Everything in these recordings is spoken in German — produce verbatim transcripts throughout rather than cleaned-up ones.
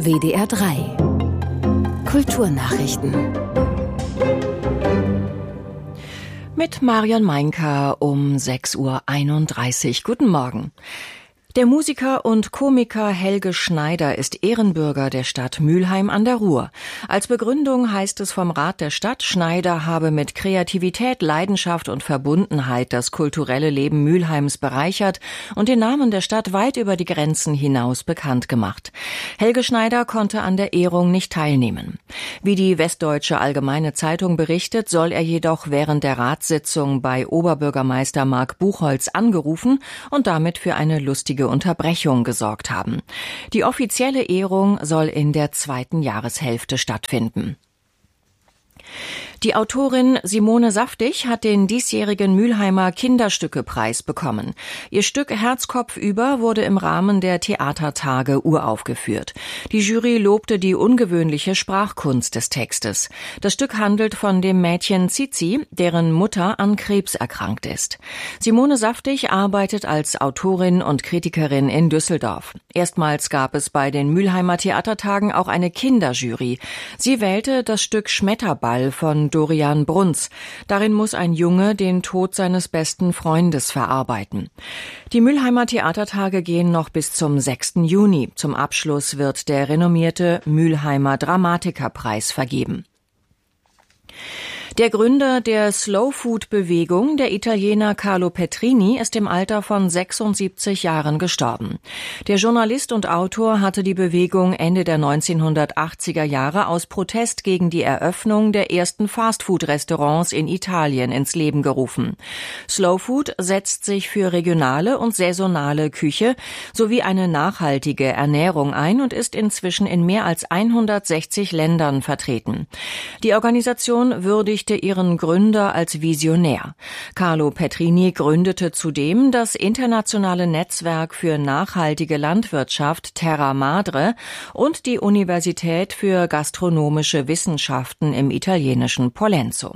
W D R drei Kulturnachrichten mit Marion Meinker um sechs Uhr einunddreißig. Guten Morgen. Der Musiker und Komiker Helge Schneider ist Ehrenbürger der Stadt Mülheim an der Ruhr. Als Begründung heißt es vom Rat der Stadt, Schneider habe mit Kreativität, Leidenschaft und Verbundenheit das kulturelle Leben Mülheims bereichert und den Namen der Stadt weit über die Grenzen hinaus bekannt gemacht. Helge Schneider konnte an der Ehrung nicht teilnehmen. Wie die Westdeutsche Allgemeine Zeitung berichtet, soll er jedoch während der Ratssitzung bei Oberbürgermeister Marc Buchholz angerufen und damit für eine lustige Unterbrechung gesorgt haben. Die offizielle Ehrung soll in der zweiten Jahreshälfte stattfinden. Die Autorin Simone Saftig hat den diesjährigen Mülheimer Kinderstückepreis bekommen. Ihr Stück Herzkopfüber wurde im Rahmen der Theatertage uraufgeführt. Die Jury lobte die ungewöhnliche Sprachkunst des Textes. Das Stück handelt von dem Mädchen Zizi, deren Mutter an Krebs erkrankt ist. Simone Saftig arbeitet als Autorin und Kritikerin in Düsseldorf. Erstmals gab es bei den Mülheimer Theatertagen auch eine Kinderjury. Sie wählte das Stück Schmetterball von Dorian Bruns. Darin muss ein Junge den Tod seines besten Freundes verarbeiten. Die Mülheimer Theatertage gehen noch bis zum sechsten Juni. Zum Abschluss wird der renommierte Mülheimer Dramatikerpreis vergeben. Der Gründer der Slow-Food-Bewegung, der Italiener Carlo Petrini, ist im Alter von sechsundsiebzig Jahren gestorben. Der Journalist und Autor hatte die Bewegung Ende der neunzehnhundertachtziger Jahre aus Protest gegen die Eröffnung der ersten Fastfood-Restaurants in Italien ins Leben gerufen. Slow-Food setzt sich für regionale und saisonale Küche sowie eine nachhaltige Ernährung ein und ist inzwischen in mehr als hundertsechzig Ländern vertreten. Die Organisation würdigt ihren Gründer als Visionär. Carlo Petrini gründete zudem das internationale Netzwerk für nachhaltige Landwirtschaft Terra Madre und die Universität für gastronomische Wissenschaften im italienischen Pollenzo.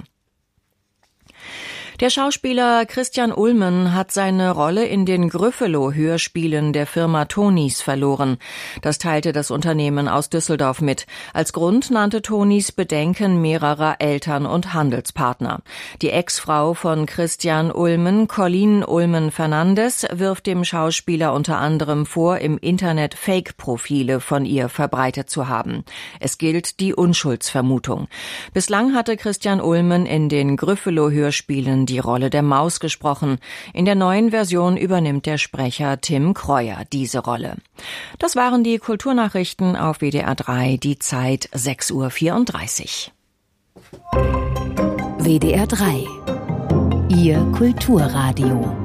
Der Schauspieler Christian Ulmen hat seine Rolle in den Gryffalo-Hörspielen der Firma Tonys verloren. Das teilte das Unternehmen aus Düsseldorf mit. Als Grund nannte Tonys Bedenken mehrerer Eltern und Handelspartner. Die Ex-Frau von Christian Ulmen, Colleen Ulmen-Fernandes, wirft dem Schauspieler unter anderem vor, im Internet Fake-Profile von ihr verbreitet zu haben. Es gilt die Unschuldsvermutung. Bislang hatte Christian Ulmen in den Gryffalo-Hörspielen die Rolle der Maus gesprochen. In der neuen Version übernimmt der Sprecher Tim Kreuer diese Rolle. Das waren die Kulturnachrichten auf W D R drei, die Zeit sechs Uhr vierunddreißig. W D R drei, Ihr Kulturradio.